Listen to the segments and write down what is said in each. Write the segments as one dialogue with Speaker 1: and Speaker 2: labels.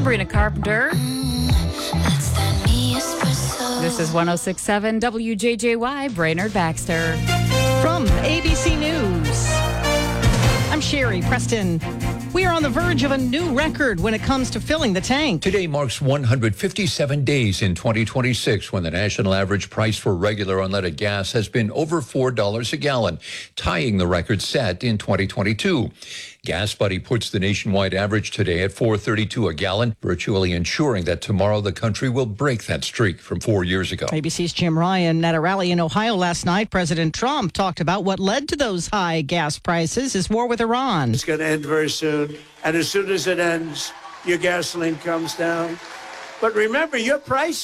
Speaker 1: Sabrina Carpenter. This is 106.7 WJJY, Brainerd Baxter.
Speaker 2: From ABC News, I'm Sherry Preston. We are on the verge of a new record when it comes to filling the tank.
Speaker 3: Today marks 157 days in 2026 when the national average price for regular unleaded gas has been over $4 a gallon, tying the record set in 2022. GasBuddy puts the nationwide average today at $4.32 a gallon, virtually ensuring that tomorrow the country will break that streak from 4 years ago.
Speaker 2: ABC's Jim Ryan. At a rally in Ohio last night, President Trump talked about what led to those high gas prices, his war with Iran.
Speaker 4: It's going to end very soon. And as soon as it ends, your gasoline comes down. But remember, your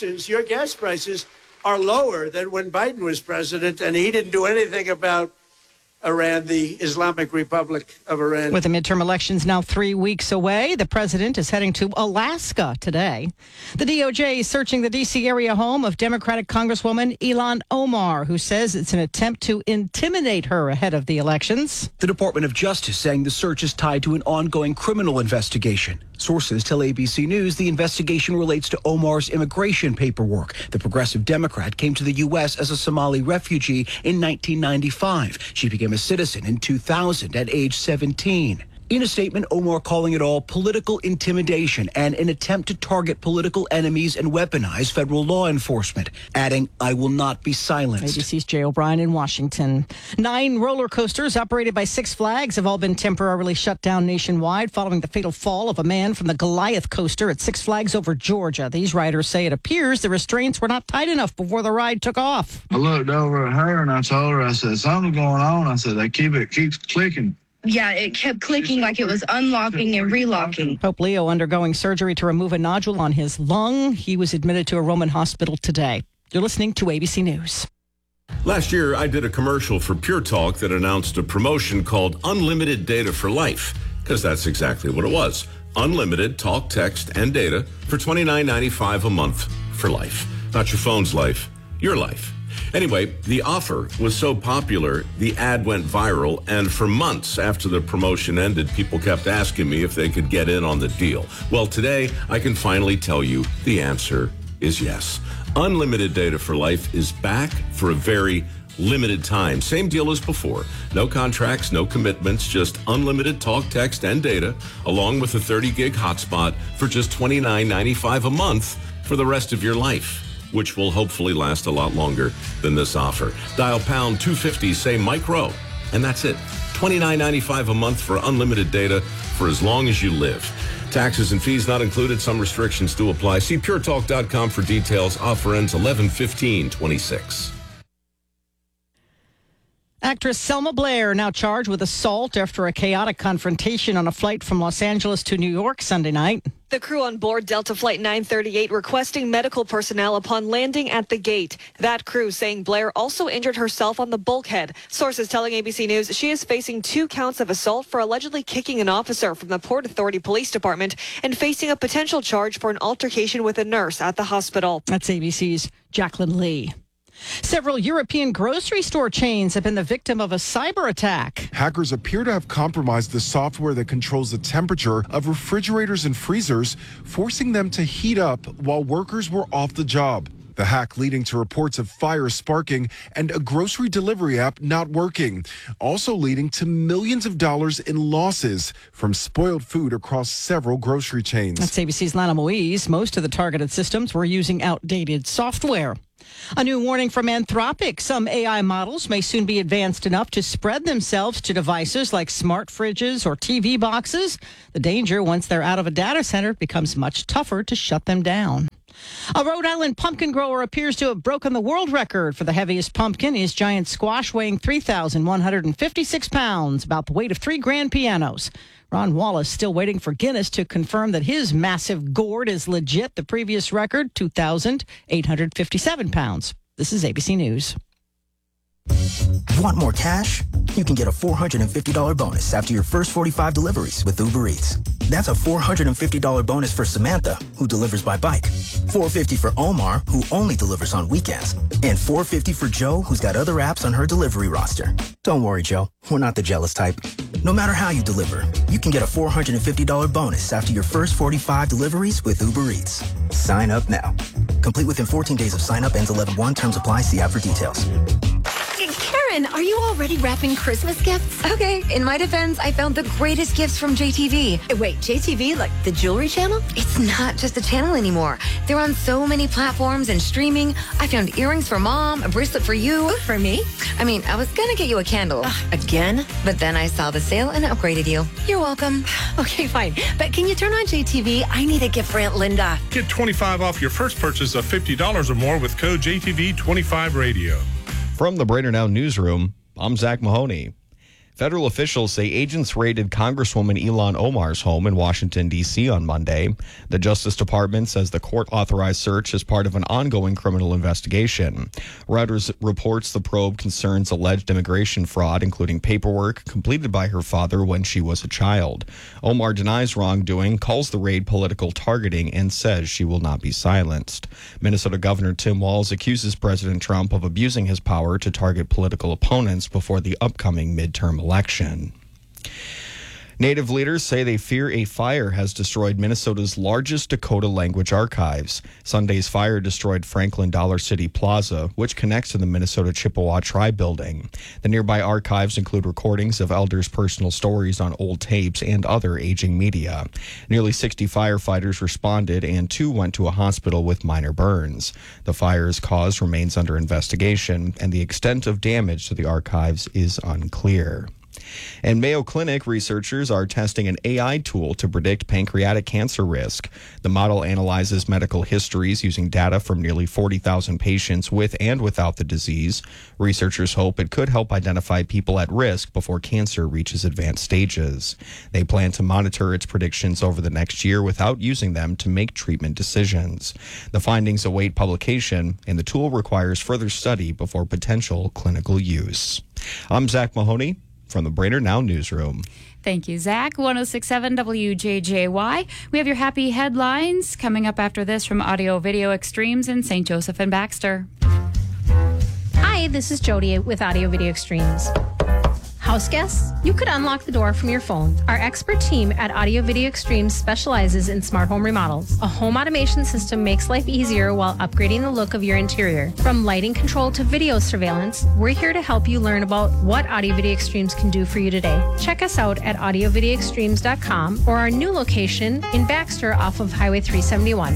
Speaker 4: gas prices are lower than when Biden was president, and he didn't do anything about Iran, the Islamic Republic of Iran.
Speaker 2: With the midterm elections now 3 weeks away, the president is heading to Alaska today. The DOJ is searching the D.C. area home of Democratic Congresswoman Ilhan Omar, who says it's an attempt to intimidate her ahead of the elections.
Speaker 5: The Department of Justice saying the search is tied to an ongoing criminal investigation. Sources tell ABC News the investigation relates to Omar's immigration paperwork. The progressive Democrat came to the U.S. as a Somali refugee in 1995. She became a citizen in 2000 at age 17. In a statement, Omar calling it all political intimidation and an attempt to target political enemies and weaponize federal law enforcement, adding, "I will not be silenced."
Speaker 2: ABC's Jay O'Brien in Washington. 9 roller coasters operated by Six Flags have all been temporarily shut down nationwide following the fatal fall of a man from the Goliath coaster at Six Flags over Georgia. These riders say it appears the restraints were not tight enough before the ride took off.
Speaker 6: I looked over at her and I told her, I said, "Something's going on." I said, "They keeps clicking."
Speaker 7: Yeah, it kept clicking like it was unlocking and relocking.
Speaker 2: Pope Leo undergoing surgery to remove a nodule on his lung. He was admitted to a Roman hospital today. You're listening to ABC News.
Speaker 8: Last year, I did a commercial for Pure Talk that announced a promotion called Unlimited Data for Life, because that's exactly what it was. Unlimited talk, text, and data for $29.95 a month for life. Not your phone's life, your life. Anyway, the offer was so popular, the ad went viral, and for months after the promotion ended, people kept asking me if they could get in on the deal. Well, today, I can finally tell you the answer is yes. Unlimited Data for Life is back for a very limited time. Same deal as before. No contracts, no commitments, just unlimited talk, text, and data, along with a 30-gig hotspot for just $29.95 a month for the rest of your life, which will hopefully last a lot longer than this offer. Dial pound 250, say Mike Rowe, and that's it. $29.95 a month for unlimited data for as long as you live. Taxes and fees not included. Some restrictions do apply. See puretalk.com for details. Offer ends 11/15/26.
Speaker 2: Actress Selma Blair now charged with assault after a chaotic confrontation on a flight from Los Angeles to New York Sunday night.
Speaker 9: The crew on board Delta Flight 938 requesting medical personnel upon landing at the gate. That crew saying Blair also injured herself on the bulkhead. Sources telling ABC News she is facing 2 counts of assault for allegedly kicking an officer from the Port Authority Police Department and facing a potential charge for an altercation with a nurse at the hospital.
Speaker 2: That's ABC's Jacqueline Lee. Several European grocery store chains have been the victim of a cyber attack.
Speaker 10: Hackers appear to have compromised the software that controls the temperature of refrigerators and freezers, forcing them to heat up while workers were off the job. The hack leading to reports of fires sparking and a grocery delivery app not working, also leading to millions of dollars in losses from spoiled food across several grocery chains.
Speaker 2: That's ABC's Lana Moise. Most of the targeted systems were using outdated software. A new warning from Anthropic. Some AI models may soon be advanced enough to spread themselves to devices like smart fridges or TV boxes. The danger, once they're out of a data center, becomes much tougher to shut them down. A Rhode Island pumpkin grower appears to have broken the world record for the heaviest pumpkin. His giant squash weighing 3,156 pounds, about the weight of 3 grand pianos. Ron Wallace still waiting for Guinness to confirm that his massive gourd is legit. The previous record, 2,857 pounds. This is ABC News.
Speaker 11: Want more cash? You can get a $450 bonus after your first 45 deliveries with Uber Eats. That's a $450 bonus for Samantha, who delivers by bike. $450 for Omar, who only delivers on weekends. And $450 for Joe, who's got other apps on her delivery roster. Don't worry, Joe. We're not the jealous type. No matter how you deliver, you can get a $450 bonus after your first 45 deliveries with Uber Eats. Sign up now. Complete within 14 days of sign up. Ends 11/1. Terms apply. See app for details.
Speaker 12: Karen, are you already wrapping Christmas gifts? Okay, in my defense, I found the greatest gifts from JTV. Wait, JTV, like the jewelry channel? It's not just a channel anymore. They're on so many platforms and streaming. I found earrings for Mom, a bracelet for you. Ooh, for me? I mean, I was gonna get you a candle. Again? But then I saw the sale and upgraded you. You're welcome. Okay, fine. But can you turn on JTV? I need a gift for Aunt Linda.
Speaker 13: Get $25 off your first purchase of $50 or more with code JTV25Radio.
Speaker 14: From the Brainerd Now Newsroom, I'm Zach Mahoney. Federal officials say agents raided Congresswoman Ilhan Omar's home in Washington, D.C. on Monday. The Justice Department says the court-authorized search is part of an ongoing criminal investigation. Reuters reports the probe concerns alleged immigration fraud, including paperwork completed by her father when she was a child. Omar denies wrongdoing, calls the raid political targeting, and says she will not be silenced. Minnesota Governor Tim Walz accuses President Trump of abusing his power to target political opponents before the upcoming midterm election. Native leaders say they fear a fire has destroyed Minnesota's largest Dakota language archives. Sunday's fire destroyed Franklin Dollar City Plaza, which connects to the Minnesota Chippewa Tribe building. The nearby archives include recordings of elders' personal stories on old tapes and other aging media. Nearly 60 firefighters responded and 2 went to a hospital with minor burns. The fire's cause remains under investigation, and the extent of damage to the archives is unclear. And Mayo Clinic researchers are testing an AI tool to predict pancreatic cancer risk. The model analyzes medical histories using data from nearly 40,000 patients with and without the disease. Researchers hope it could help identify people at risk before cancer reaches advanced stages. They plan to monitor its predictions over the next year without using them to make treatment decisions. The findings await publication, and the tool requires further study before potential clinical use. I'm Zach Mahoney from the Brainerd Now Newsroom.
Speaker 1: Thank you, Zach. 106.7 WJJY. We have your happy headlines coming up after this from Audio Video Extremes in St. Joseph and Baxter.
Speaker 15: Hi, this is Jody with Audio Video Extremes. House guests, you could unlock the door from your phone. Our expert team at Audio Video Extremes specializes in smart home remodels. A home automation system makes life easier while upgrading the look of your interior. From lighting control to video surveillance, we're here to help you learn about what Audio Video Extremes can do for you today. Check us out at audiovideoextremes.com or our new location in Baxter off of Highway 371.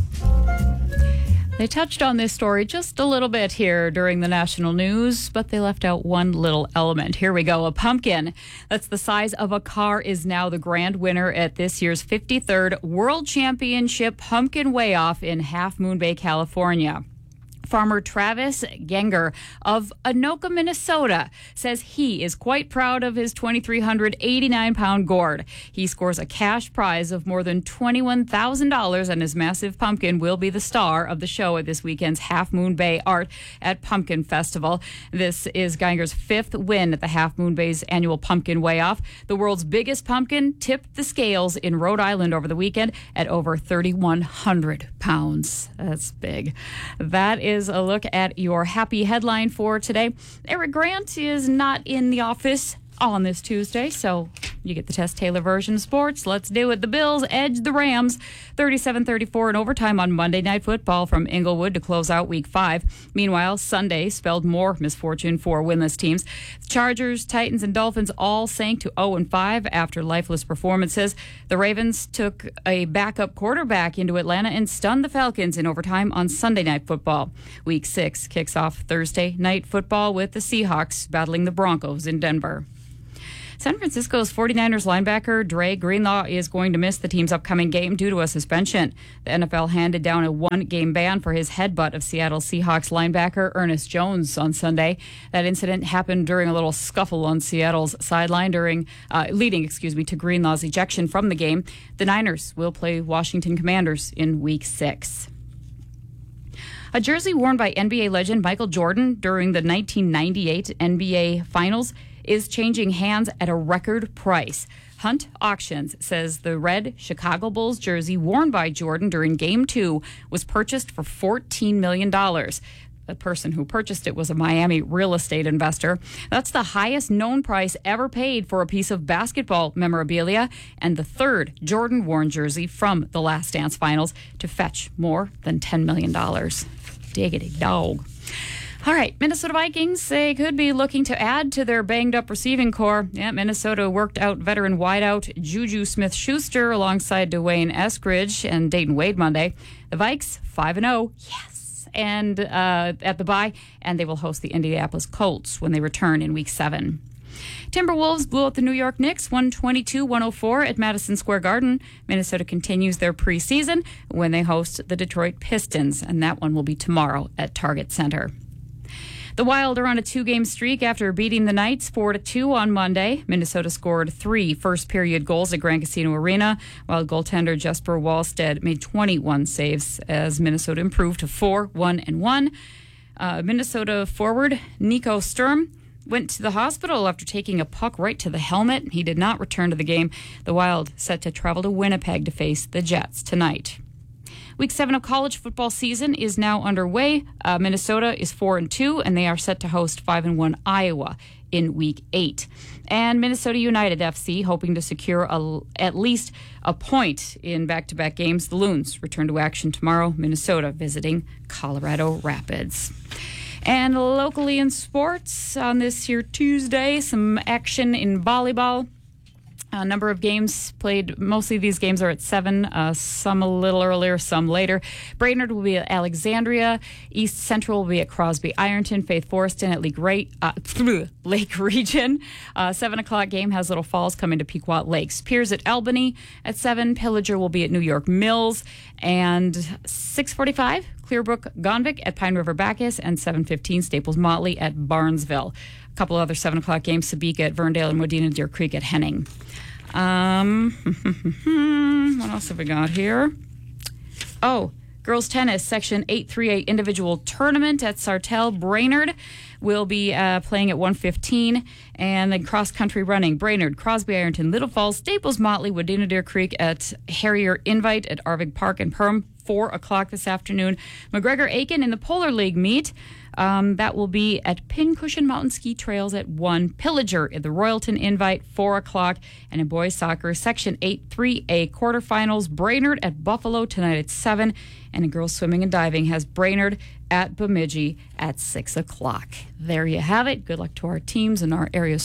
Speaker 1: They touched on this story just a little bit here during the national news, but they left out one little element. Here we go. A pumpkin that's the size of a car is now the grand winner at this year's 53rd World Championship Pumpkin Weigh-Off in Half Moon Bay, California. Farmer Travis Genger of Anoka, Minnesota, says he is quite proud of his 2,389-pound gourd. He scores a cash prize of more than $21,000, and his massive pumpkin will be the star of the show at this weekend's Half Moon Bay Art at Pumpkin Festival. This is Genger's 5th win at the Half Moon Bay's annual Pumpkin Weigh-Off. The world's biggest pumpkin tipped the scales in Rhode Island over the weekend at over 3,100 pounds. That's big. That is a look at your happy headline for today. Eric Grant is not in the office on this Tuesday, so you get the Tess Taylor version of sports. Let's do it. The Bills edged the Rams 37-34 in overtime on Monday Night Football from Inglewood to close out Week 5. Meanwhile, Sunday spelled more misfortune for winless teams. The Chargers, Titans, and Dolphins all sank to 0-5 after lifeless performances. The Ravens took a backup quarterback into Atlanta and stunned the Falcons in overtime on Sunday Night Football. Week 6 kicks off Thursday Night Football with the Seahawks battling the Broncos in Denver. San Francisco's 49ers linebacker Dre Greenlaw is going to miss the team's upcoming game due to a suspension. The NFL handed down a 1-game ban for his headbutt of Seattle Seahawks linebacker Ernest Jones on Sunday. That incident happened during a little scuffle on Seattle's sideline leading to Greenlaw's ejection from the game. The Niners will play Washington Commanders in Week 6. A jersey worn by NBA legend Michael Jordan during the 1998 NBA Finals is changing hands at a record price. Hunt Auctions says the red Chicago Bulls jersey worn by Jordan during Game 2 was purchased for $14 million. The person who purchased it was a Miami real estate investor. That's the highest known price ever paid for a piece of basketball memorabilia and the third Jordan worn jersey from the Last Dance finals to fetch more than $10 million. Diggity dog. All right, Minnesota Vikings, they could be looking to add to their banged-up receiving core. Yeah, Minnesota worked out veteran wideout Juju Smith-Schuster alongside Dwayne Eskridge and Dayton Wade Monday. The Vikes, 5-0, yes, and at the bye, and they will host the Indianapolis Colts when they return in Week 7. Timberwolves blew out the New York Knicks 122-104 at Madison Square Garden. Minnesota continues their preseason when they host the Detroit Pistons, and that one will be tomorrow at Target Center. The Wild are on a 2-game streak after beating the Knights 4-2 on Monday. Minnesota scored 3 first-period goals at Grand Casino Arena, while goaltender Jesper Wallstedt made 21 saves as Minnesota improved to 4-1-1. Minnesota forward Nico Sturm went to the hospital after taking a puck right to the helmet. He did not return to the game. The Wild set to travel to Winnipeg to face the Jets tonight. Week 7 of college football season is now underway. Minnesota is 4-2, and they are set to host 5-1 Iowa in Week 8. And Minnesota United FC hoping to secure at least a point in back-to-back games. The Loons return to action tomorrow. Minnesota visiting Colorado Rapids. And locally in sports, on this here Tuesday, some action in volleyball. A number of games played. Mostly these games are at 7, some a little earlier, some later. Brainerd will be at Alexandria. East Central will be at Crosby Ironton. Faith Foreston at Lake Region. 7 o'clock game has Little Falls coming to Pequot Lakes. Piers at Albany at 7. Pillager will be at New York Mills. And 6:45, Clearbrook Gonvick at Pine River Bacchus. And 7:15, Staples Motley at Barnesville. A couple other 7 o'clock games, Sabika at Verndale and Modena Deer Creek at Henning. What else have we got here? Oh, girls tennis, Section 838 individual tournament at Sartell. Brainerd will be playing at 1:15. And then cross-country running, Brainerd, Crosby Ironton, Little Falls, Staples Motley, Modena Deer Creek at Harrier Invite at Arvig Park and Perham. 4 o'clock this afternoon. McGregor Aiken in the Polar League meet. That will be at Pincushion Mountain Ski Trails at 1. Pillager at the Royalton Invite, 4 o'clock. And in boys soccer, Section 8-3A quarterfinals, Brainerd at Buffalo tonight at 7. And in girls swimming and diving has Brainerd at Bemidji at 6 o'clock. There you have it. Good luck to our teams and our area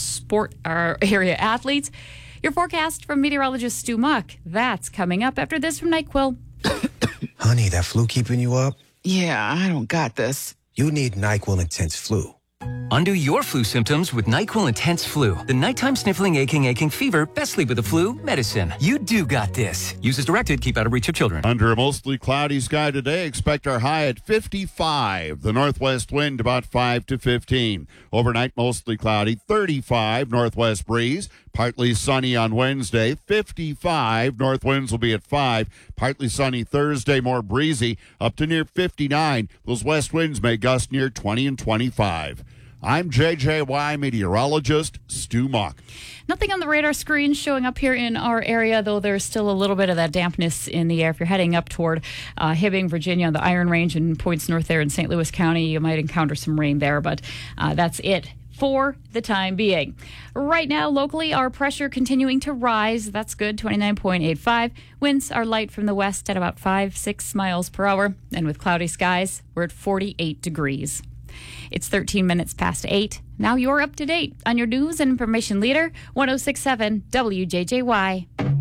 Speaker 1: athletes. Your forecast from meteorologist Stu Muck. That's coming up after this from NyQuil.
Speaker 16: Honey, that flu keeping you up?
Speaker 17: Yeah, I don't got this.
Speaker 16: You need NyQuil Intense Flu.
Speaker 18: Undo your flu symptoms with NyQuil Intense Flu. The nighttime sniffling, aching fever, best sleep with the flu medicine. You do got this. Use as directed. Keep out of reach of children.
Speaker 19: Under a mostly cloudy sky today, expect our high at 55. The northwest wind about 5 to 15. Overnight, mostly cloudy, 35. Northwest breeze. Partly sunny on Wednesday, 55. North winds will be at 5. Partly sunny Thursday, more breezy, up to near 59. Those west winds may gust near 20 and 25. I'm JJY meteorologist Stu Muck.
Speaker 1: Nothing on the radar screen showing up here in our area, though there's still a little bit of that dampness in the air. If you're heading up toward Hibbing, Virginia, on the Iron Range and points north there in St. Louis County, you might encounter some rain there, but that's it for the time being. Right now, locally, our pressure continuing to rise. That's good, 29.85. Winds are light from the west at about 5-6 miles per hour. And with cloudy skies, we're at 48 degrees. It's 13 minutes past 8. Now you're up to date on your news and information leader, 106.7 WJJY.